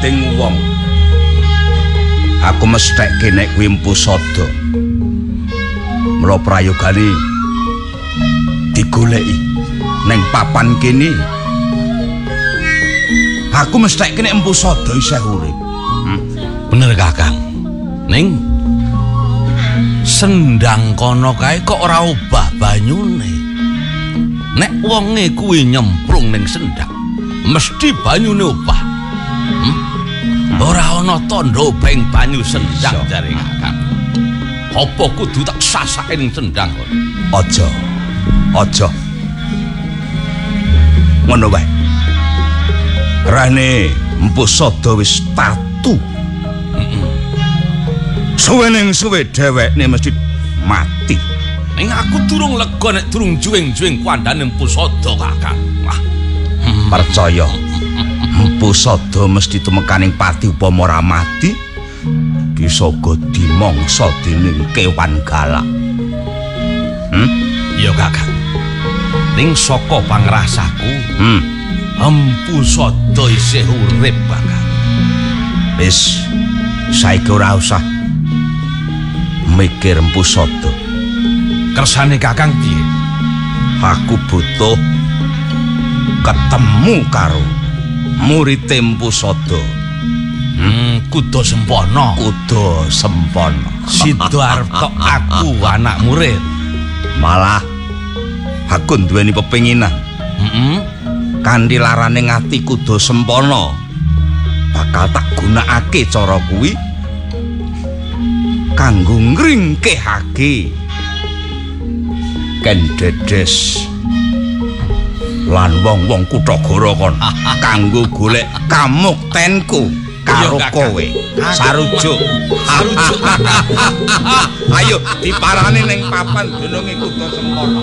gedeng wong. Aku mesthekke nek kuwi Empu Sada. Mula prayogane digoleki ning papan kene. Aku mesthekke nek Empu Sada isih urip. Bener Kakang. Ning sendang kono kae kok ora obah banyune. Nek wonge kuwi nyemplung ning sendang, mesti banyune obah. Ora ana tandha obeng banyu sendang jare Kakang. Apa kudu tak sasake ning sendang kon? Aja. Ngono wae. Rane Empu Sada wis tatu. Suwe dhewekne mesti mati. Ning aku durung lega nek durung juwing-juwing kandhane Empu Sada Kakang. Wah, percaya. Empu Sada mesti tumekaning pati upama ora mati bisa uga dimangsa dening kewan galak. Ya Kakang. Ning saka pangrasaku, Empu Sada isih urip Kakang. Wis saiki ora usah mikir Empu Sada. Kersane Kakang piye? Aku butuh ketemu karo murid Empu Sada. Kuda Sempono. Sida arep tok aku anak murid. Malah aku duweni pepenginan. Kanthi larane ngati Kuda Sempono bakal tak gunakake cara kuwi kanggo ngringkehake Ken Dedes lan wong-wong Kuthagara kon kanggo golek kamuktenku karo kowe. Sarujuk. Ayo diparani ning papan dununge Kuda Sempono.